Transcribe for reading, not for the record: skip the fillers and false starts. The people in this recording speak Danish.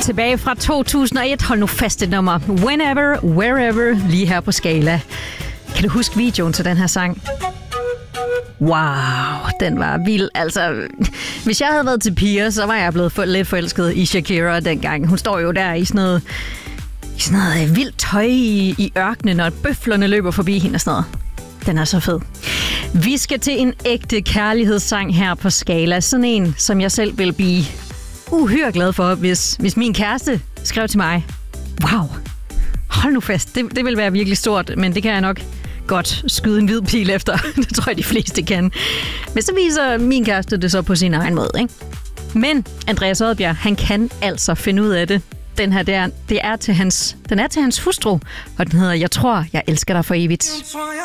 Tilbage fra 2001. Hold nu fast et nummer. Whenever, Wherever, lige her på Skala. Kan du huske videoen til den her sang? Wow, den var vild. Altså, hvis jeg havde været til piger, så var jeg blevet lidt forelsket i Shakira dengang. Hun står jo der i sådan noget vildt tøj i ørkenen, og bøflerne løber forbi hende og sådan noget. Den er så fed. Vi skal til en ægte kærlighedssang her på Skala. Sådan en, som jeg selv vil blive uhyre glad for, hvis min kæreste skrev til mig. Wow, hold nu fast. Det vil være virkelig stort, men det kan jeg nok godt skyde en hvid pil efter. Det tror jeg, de fleste kan. Men så viser min kæreste det så på sin egen måde, ikke? Men Andreas Odbjerg, han kan altså finde ud af det. Den her, den er til hans hustru, og den hedder Jeg tror, jeg elsker dig for evigt.